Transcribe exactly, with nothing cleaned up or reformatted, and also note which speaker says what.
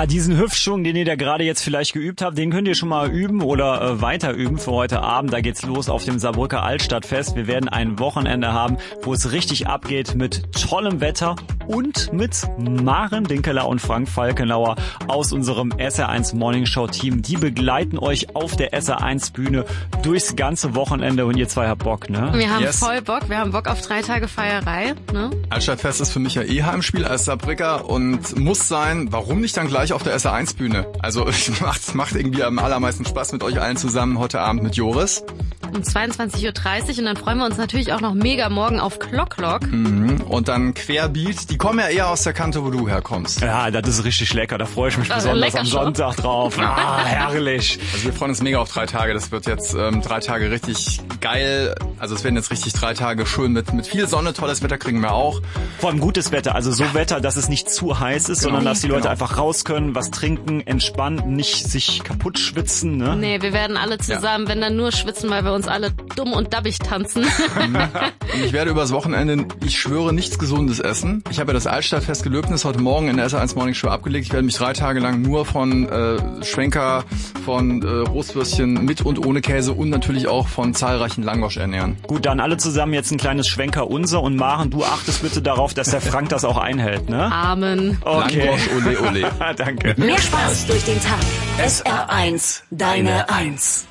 Speaker 1: Ja, diesen Hüftschwung, den ihr da gerade jetzt vielleicht geübt habt, den könnt ihr schon mal üben oder äh, weiter üben für heute Abend. Da geht's los auf dem Saarbrücker Altstadtfest. Wir werden ein Wochenende haben, wo es richtig abgeht mit tollem Wetter und mit Maren Dinkeler und Frank Falkenauer aus unserem S R eins Morning Show Team. Die begleiten euch auf der S R eins Bühne durchs ganze Wochenende und ihr zwei habt Bock, ne?
Speaker 2: Wir haben
Speaker 3: Yes.
Speaker 2: voll Bock. Wir haben Bock auf drei Tage Feierei, ne?
Speaker 3: Altstadtfest ist für mich ja eh Heimspiel als Saarbrücker und muss sein, warum nicht dann gleich auf der S R eins Bühne? Also es macht, macht irgendwie am allermeisten Spaß mit euch allen zusammen heute Abend mit Joris.
Speaker 2: Um zweiundzwanzig Uhr dreißig und dann freuen wir uns natürlich auch noch mega morgen auf Clock Clock.
Speaker 3: Mhm. Und dann Querbeat, die kommen ja eher aus der Kante, wo du herkommst.
Speaker 1: Ja, das ist richtig lecker. Da freue ich mich
Speaker 2: Äh,
Speaker 1: besonders
Speaker 2: lecker
Speaker 1: am
Speaker 2: schon.
Speaker 1: Sonntag drauf. Ah, herrlich.
Speaker 3: Also wir freuen uns mega auf drei Tage. Das wird jetzt ähm, drei Tage richtig geil. Also es werden jetzt richtig drei Tage schön mit mit viel Sonne. Tolles Wetter kriegen wir auch.
Speaker 1: Vor allem gutes Wetter, also so Wetter, dass es nicht zu heiß ist,
Speaker 3: Genau.
Speaker 1: sondern dass die Leute
Speaker 3: Genau.
Speaker 1: einfach raus können, was trinken, entspannen, nicht sich kaputt schwitzen. Ne?
Speaker 2: Nee, wir werden alle zusammen, wenn dann nur schwitzen, weil wir uns alle dumm und dabbig tanzen.
Speaker 3: Und ich werde übers Wochenende, ich schwöre, nichts Gesundes essen. Ich habe ja das Altstadtfest Gelöbnis heute Morgen in der S R eins Morning Show abgelegt. Ich werde mich drei Tage lang nur von äh, Schwenker, von äh, Rostwürstchen mit und ohne Käse und natürlich auch von zahlreichen Langosch ernähren.
Speaker 1: Gut, dann alle zusammen jetzt ein kleines Schwenker unser und Maren, du achtest bitte darauf, dass der Frank das auch einhält, ne?
Speaker 2: Amen.
Speaker 1: Okay.
Speaker 3: Langosch, ole ole.
Speaker 1: Danke.
Speaker 4: Mehr Spaß durch den Tag. S R eins, deine Eins.